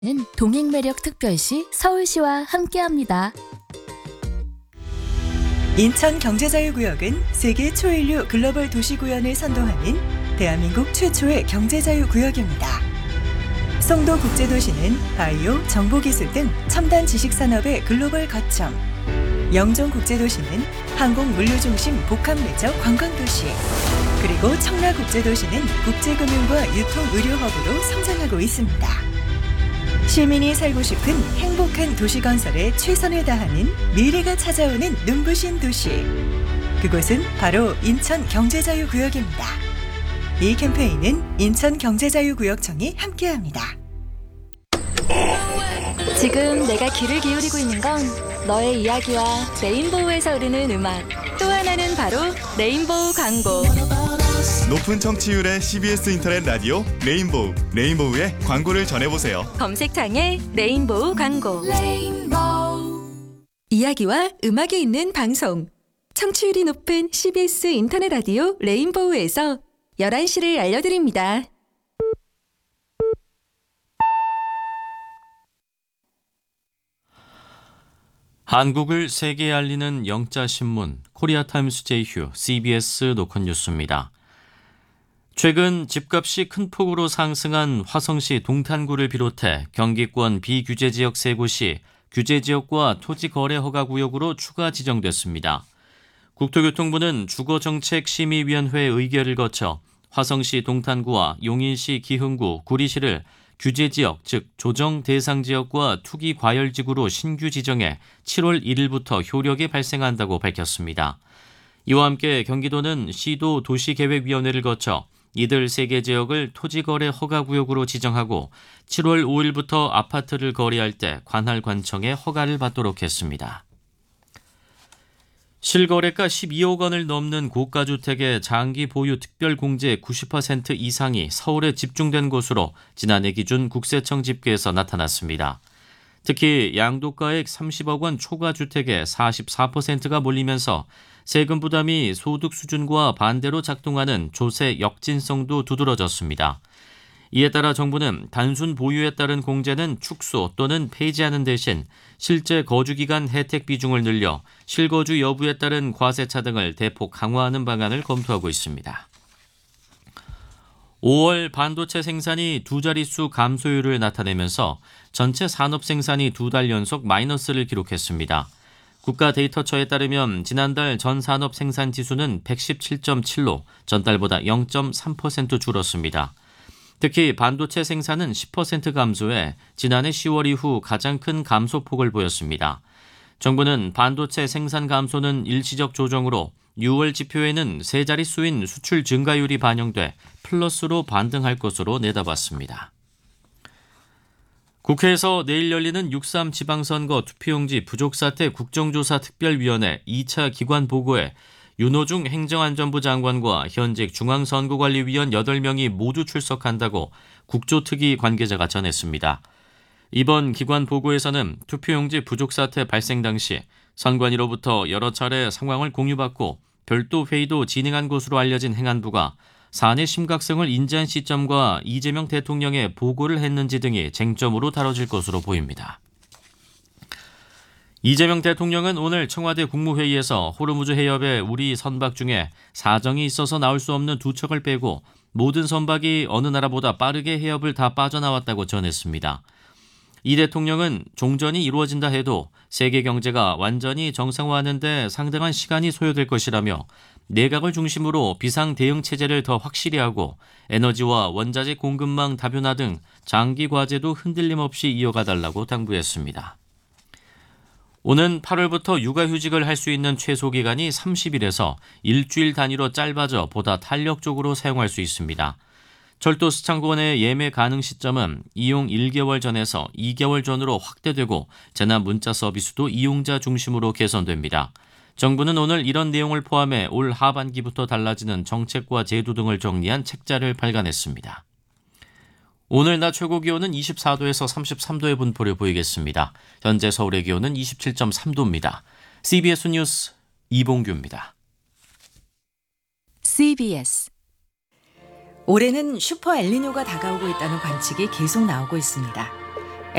동행매력 특별시 서울시와 함께합니다. 인천경제자유구역은 세계 초인류 글로벌 도시구현을 선도하는 대한민국 최초의 경제자유구역입니다. 송도국제도시는 바이오, 정보기술 등 첨단 지식산업의 글로벌 거점, 영종국제도시는 항공물류중심 복합매적 관광도시, 그리고 청라국제도시는 국제금융과 유통의료허브로 성장하고 있습니다. 시민이 살고 싶은 행복한 도시 건설에 최선을 다하는 미래가 찾아오는 눈부신 도시. 그곳은 바로 인천경제자유구역입니다. 이 캠페인은 인천경제자유구역청이 함께합니다. 지금 내가 귀를 기울이고 있는 건 너의 이야기와 레인보우에서 흐르는 음악, 또 하나는 바로 레인보우 광고. 높은 청취율의 CBS 인터넷 라디오 레인보우의 광고를 전해보세요. 검색창에 레인보우 광고. 이야기와 음악이 있는 방송. 청취율이 높은 CBS 인터넷 라디오 레인보우에서 11시를 알려드립니다. 한국을 세계에 알리는 영자신문 코리아타임스 제휴 CBS 노컷 뉴스입니다. 최근 집값이 큰 폭으로 상승한 화성시 동탄구를 비롯해 경기권 비규제지역 3곳이 규제지역과 토지거래허가구역으로 추가 지정됐습니다. 국토교통부는 주거정책심의위원회 의결을 거쳐 화성시 동탄구와 용인시 기흥구, 구리시를 규제지역, 즉 조정대상지역과 투기과열지구로 신규 지정해 7월 1일부터 효력이 발생한다고 밝혔습니다. 이와 함께 경기도는 시도 도시계획위원회를 거쳐 이들 3개 지역을 토지거래 허가구역으로 지정하고 7월 5일부터 아파트를 거래할 때 관할관청의 허가를 받도록 했습니다. 실거래가 12억 원을 넘는 고가주택의 장기 보유 특별공제 90% 이상이 서울에 집중된 것으로 지난해 기준 국세청 집계에서 나타났습니다. 특히 양도가액 30억 원 초과주택의 44%가 몰리면서 세금 부담이 소득 수준과 반대로 작동하는 조세 역진성도 두드러졌습니다. 이에 따라 정부는 단순 보유에 따른 공제는 축소 또는 폐지하는 대신 실제 거주기간 혜택 비중을 늘려 실거주 여부에 따른 과세차 등을 대폭 강화하는 방안을 검토하고 있습니다. 5월 반도체 생산이 두 자릿수 감소율을 나타내면서 전체 산업 생산이 2달 연속 마이너스를 기록했습니다. 국가데이터처에 따르면 지난달 전 산업 생산 지수는 117.7로 전달보다 0.3% 줄었습니다. 특히 반도체 생산은 10% 감소해 지난해 10월 이후 가장 큰 감소폭을 보였습니다. 정부는 반도체 생산 감소는 일시적 조정으로 6월 지표에는 세 자릿수인 수출 증가율이 반영돼 플러스로 반등할 것으로 내다봤습니다. 국회에서 내일 열리는 6.3 지방선거 투표용지 부족사태 국정조사 특별위원회 2차 기관 보고에 윤호중 행정안전부 장관과 현직 중앙선거관리위원 8명이 모두 출석한다고 국조특위 관계자가 전했습니다. 이번 기관 보고에서는 투표용지 부족 사태 발생 당시 선관위로부터 여러 차례 상황을 공유받고 별도 회의도 진행한 것으로 알려진 행안부가 사안의 심각성을 인지한 시점과 이재명 대통령에 보고를 했는지 등이 쟁점으로 다뤄질 것으로 보입니다. 이재명 대통령은 오늘 청와대 국무회의에서 호르무즈 해협에 우리 선박 중에 사정이 있어서 나올 수 없는 2척을 빼고 모든 선박이 어느 나라보다 빠르게 해협을 다 빠져나왔다고 전했습니다. 이 대통령은 종전이 이루어진다 해도 세계 경제가 완전히 정상화하는 데 상당한 시간이 소요될 것이라며 내각을 중심으로 비상 대응 체제를 더 확실히 하고 에너지와 원자재 공급망 다변화 등 장기 과제도 흔들림 없이 이어가달라고 당부했습니다. 오는 8월부터 육아휴직을 할 수 있는 최소 기간이 30일에서 일주일 단위로 짧아져 보다 탄력적으로 사용할 수 있습니다. 철도스창권의 예매 가능 시점은 이용 1개월 전에서 2개월 전으로 확대되고 재난 문자 서비스도 이용자 중심으로 개선됩니다. 정부는 오늘 이런 내용을 포함해 올 하반기부터 달라지는 정책과 제도 등을 정리한 책자를 발간했습니다. 오늘 낮 최고 기온은 24도에서 33도의 분포를 보이겠습니다. 현재 서울의 기온은 27.3도입니다. CBS 뉴스 이봉규입니다. CBS 올해는 슈퍼 엘니뇨가 다가오고 있다는 관측이 계속 나오고 있습니다.